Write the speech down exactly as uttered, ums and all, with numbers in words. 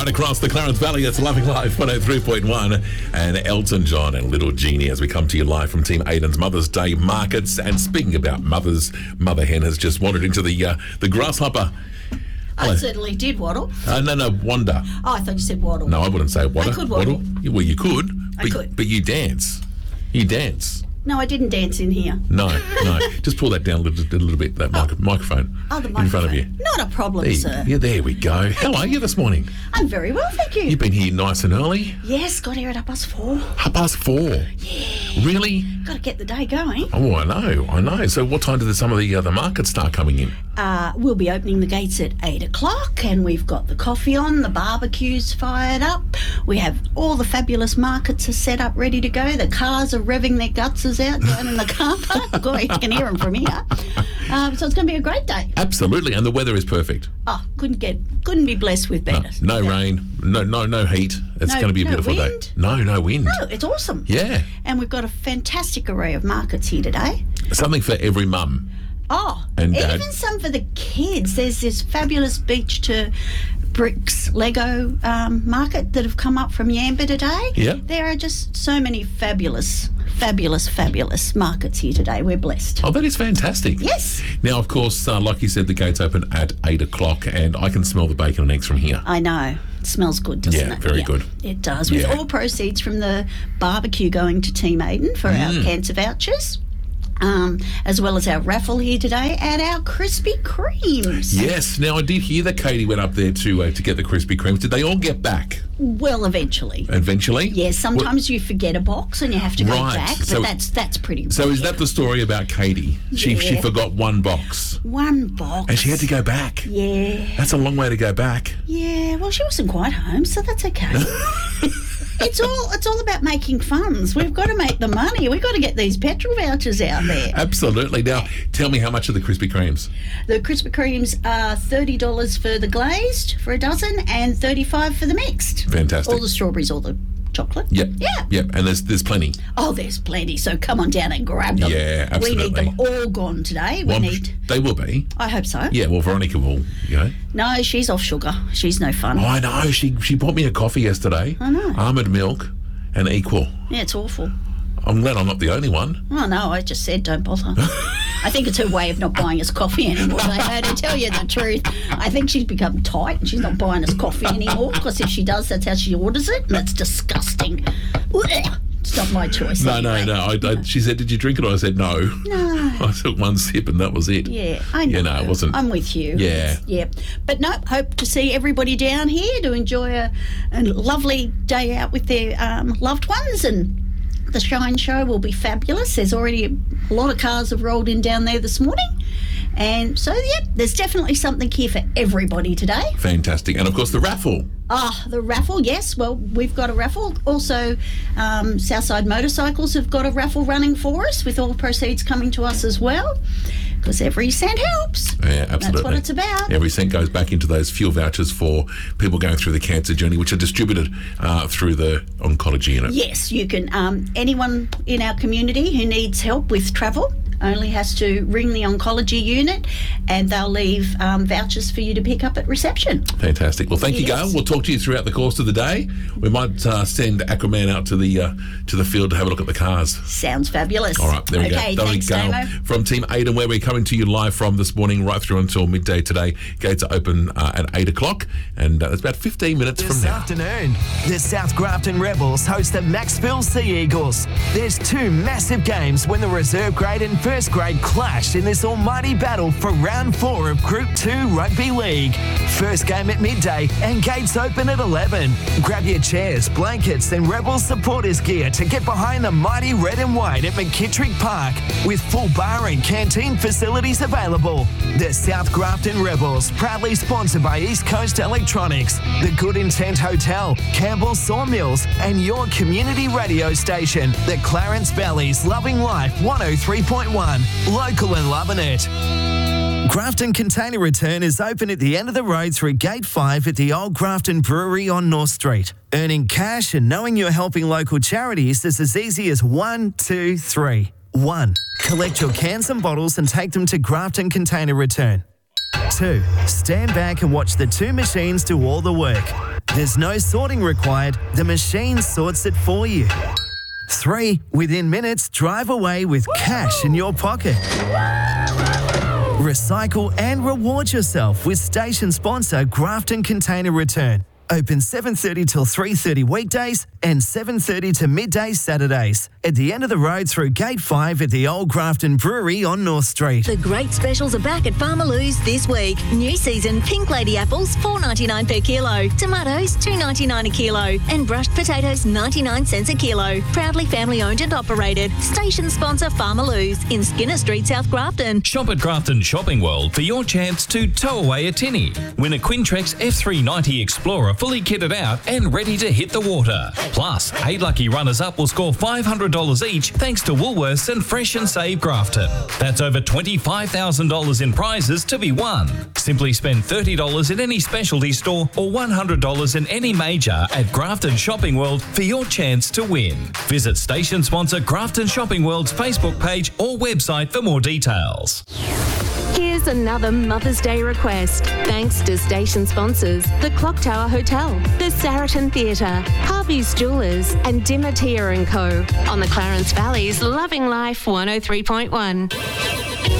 Right across the Clarence Valley, it's Loving Life one oh three point one, and Elton John and Little Genie as we come to you live from Team Aiden's Mother's Day markets. And speaking about mothers, Mother Hen has just wandered into the uh, the grasshopper. I certainly did waddle. Uh, no, no, wander. Oh, I thought you said waddle. No, I wouldn't say waddle. I could waddle. waddle. Well, you could. I but, could. But you dance. You dance. No, I didn't dance in here. No, no. Just pull that down a little, a little bit, that Oh. mic- microphone Oh, the in front of you. microphone. Not a problem, There, sir. yeah, there we go. How are you this morning? I'm very well, thank you. You've been here nice and early. Yes, got here at half past four. Half past four. Yeah. Really? Got to get the day going. Oh, I know, I know. So what time did some of the uh, the markets start coming in? Uh, we'll be opening the gates at eight o'clock, and we've got the coffee on, the barbecue's fired up. We have all the fabulous markets are set up, ready to go. The cars are revving their gutses out down in the car park. God, you can hear them from here. Um, so it's going to be a great day. Absolutely, and the weather is perfect. Oh, couldn't get, couldn't be blessed with No, better. no rain, no no no heat. It's No- going to be a no beautiful wind? day. No, no wind. No, it's awesome. Yeah, And we've got a fantastic array of markets here today. something for every mum. Oh, And Dad. even some for the kids. There's this fabulous beach to bricks Lego um, market that have come up from Yamba today. Yeah. There are just so many fabulous, fabulous, fabulous markets here today. We're blessed. Oh, that is fantastic. Yes, Now, of course, uh, like you said, the gates open at eight o'clock, and I can smell the bacon and eggs from here. I know. It smells good, doesn't Yeah, it? very good. It does. With Yeah. all proceeds from the barbecue going to Team Aiden for our Mm. cancer vouchers. Um, as well as our raffle here today and our Krispy Kremes. Yes. Now, I did hear that Katie went up there to uh, to get the Krispy Kremes. Did they all get back Well, eventually. eventually? Yes, sometimes you forget a box and you have to go Right, back, but so- that's that's pretty So is rare. that the story about Katie? She she Yeah. forgot one box One box? and she had to go back. Yeah, That's a long way to go back. yeah. Well, she wasn't quite home, so that's okay. It's all it's all about making funds. We've got to make the money. We've got to get these petrol vouchers out there. Absolutely. Now, tell me how much are the Krispy Kremes? The Krispy Kremes are thirty dollars for the glazed for a dozen and thirty-five for the mixed. Fantastic. All the strawberries, all the chocolate. Yep. Yeah. Yep. And there's there's plenty. Oh, there's plenty. So come on down and grab them. Yeah, We need absolutely. them all gone today. We Well, need. they will be. I hope so. Yeah. Well, Veronica will. You know. No, she's off sugar. She's no fun. Oh, I know. She she bought me a coffee yesterday. I know. Almond milk and equal. Yeah, it's awful. I'm glad I'm not the only one. Oh, no, I just said don't bother. I think it's her way of not buying us coffee anymore. I, to tell you the truth, I think she's become tight and she's not buying us coffee anymore because if she does, that's how she orders it, and that's disgusting. Blech. It's not my choice. No, no, anyway. no. I, I, she said, "Did you drink it?" I said, "No." No. I took one sip and that was it. Yeah, I know. You know, it wasn't. I'm with you. Yeah. It's- yeah. But no, hope to see everybody down here to enjoy a, a lovely day out with their um, loved ones, and the Shine Show will be fabulous. There's already a lot of cars have rolled in down there this morning. And so, yeah, there's definitely something here for everybody today. Fantastic. And of course, the raffle. Ah, the raffle, yes. Well, we've got a raffle. Also, um, Southside Motorcycles have got a raffle running for us with all proceeds coming to us as well, because every cent helps. Yeah, absolutely. That's what it's about. Every cent goes back into those fuel vouchers for people going through the cancer journey, which are distributed uh, through the oncology unit. Yes, you can. Um, anyone in our community who needs help with travel only has to ring the oncology unit and they'll leave um, vouchers for you to pick up at reception. Fantastic. Well, thank you, Yes. Gail. We'll talk to you throughout the course of the day. We might uh, send Aquaman out to the uh, to the field to have a look at the cars. Sounds fabulous. All right, there we okay, go. Lovely, thanks, Gail, Damo. from Team Aiden, where we're coming to you live from this morning, right through until midday today. Gates are open uh, at eight o'clock, and uh, it's about fifteen minutes This from now. afternoon, the South Grafton Rebels host the Maxville Sea Eagles. There's two massive games when the reserve grade and first grade clash in this almighty battle for round four of Group two Rugby League. First game at midday and gates open at eleven. Grab your chairs, blankets and Rebels supporters gear to get behind the mighty red and white at McKittrick Park with full bar and canteen facilities available. The South Grafton Rebels, proudly sponsored by East Coast Electronics, the Good Intent Hotel, Campbell Sawmills and your community radio station, the Clarence Valley's Loving Life one oh three point one. Local and loving it. Grafton Container Return is open at the end of the road through Gate five at the Old Grafton Brewery on North Street. Earning cash and knowing you're helping local charities is as easy as one, two, three. One, collect your cans and bottles and take them to Grafton Container Return. Two, stand back and watch the two machines do all the work. There's no sorting required. The machine sorts it for you. Three, within minutes, drive away with cash in your pocket. Recycle and reward yourself with station sponsor Grafton Container Return. Open seven thirty till three thirty weekdays and seven thirty to midday Saturdays. At the end of the road through Gate five at the Old Grafton Brewery on North Street. The great specials are back at Farmaloo's this week. New season Pink Lady apples, four dollars ninety-nine per kilo. Tomatoes, two dollars ninety-nine a kilo. And brushed potatoes, ninety-nine cents a kilo. Proudly family owned and operated. Station sponsor Farmaloo's in Skinner Street, South Grafton. Shop at Grafton Shopping World for your chance to tow away a tinny. Win a Quintrex F three ninety Explorer fully kitted out and ready to hit the water. Plus, eight lucky runners-up will score five hundred dollars each thanks to Woolworths and Fresh and Save Grafton. That's over twenty-five thousand dollars in prizes to be won. Simply spend thirty dollars in any specialty store or one hundred dollars in any major at Grafton Shopping World for your chance to win. Visit station sponsor Grafton Shopping World's Facebook page or website for more details. Here's another Mother's Day request. Thanks to station sponsors, the Clock Tower Hotel, the Saracen Theatre, Harvey's Jewellers and Dimatia and Co. On the Clarence Valley's Loving Life one oh three point one.